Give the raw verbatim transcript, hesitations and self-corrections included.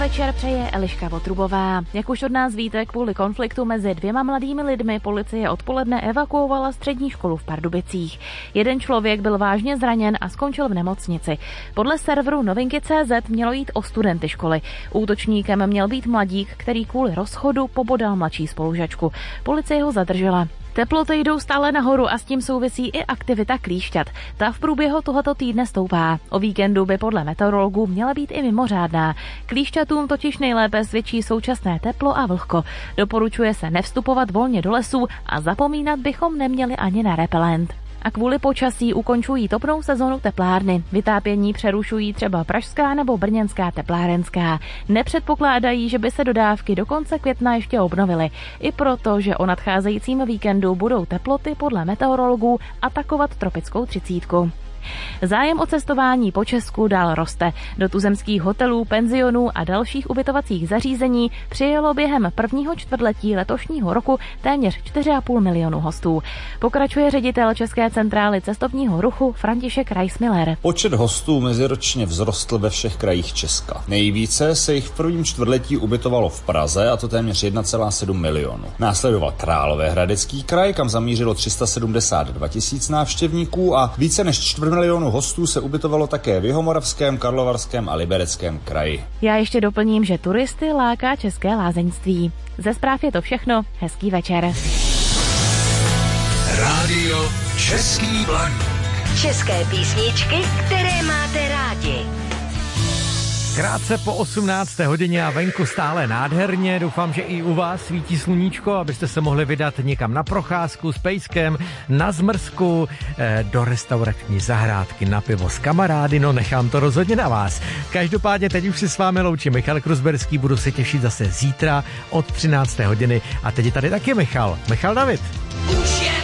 Večer přeje Eliška Votrubová. Jak už od nás víte, kvůli konfliktu mezi dvěma mladými lidmi policie odpoledne evakuovala střední školu v Pardubicích. Jeden člověk byl vážně zraněn a skončil v nemocnici. Podle serveru novinky tečka cé zet mělo jít o studenty školy. Útočníkem měl být mladík, který kvůli rozchodu pobodal mladší spolužačku. Policie ho zadržela. Teploty jdou stále nahoru a s tím souvisí i aktivita klíšťat. Ta v průběhu tohoto týdne stoupá. O víkendu by podle meteorologů měla být i mimořádná. Klíšťatům totiž nejlépe svědčí současné teplo a vlhko. Doporučuje se nevstupovat volně do lesů a zapomínat bychom neměli ani na repelent. A kvůli počasí ukončují topnou sezonu teplárny. Vytápění přerušují třeba pražská nebo brněnská teplárenská. Nepředpokládají, že by se dodávky do konce května ještě obnovily. I proto, že o nadcházejícím víkendu budou teploty podle meteorologů atakovat tropickou třicítku. Zájem o cestování po Česku dál roste. Do tuzemských hotelů, penzionů a dalších ubytovacích zařízení přijelo během prvního čtvrtletí letošního roku téměř čtyři a půl milionu hostů. Pokračuje ředitel České centrály cestovního ruchu František Reismiller. Počet hostů meziročně vzrostl ve všech krajích Česka. Nejvíce se jich v prvním čtvrtletí ubytovalo v Praze, a to téměř jedna celá sedm milionu. Následoval Královéhradecký kraj, kam zamířilo tři sta sedmdesát dva tisíc návštěvníků, a více než čtvrt milionu hostů se ubytovalo také v Jihomoravském, Karlovarském a Libereckém kraji. Já ještě doplním, že turisty láká české lázeňství. Ze zpráv je to všechno. Hezký večer. Rádio Český Blaník. České písničky, které máte rádi. Krátce po osmnácté hodině a venku stále nádherně. Doufám, že i u vás svítí sluníčko, abyste se mohli vydat někam na procházku s pejskem, na zmrzku, do restaurační zahrádky, na pivo s kamarády. No, nechám to rozhodně na vás. Každopádně teď už si s vámi loučí Michal Kruzberský. Budu se těšit zase zítra od třinácté hodiny. A teď je tady taky Michal. Michal David.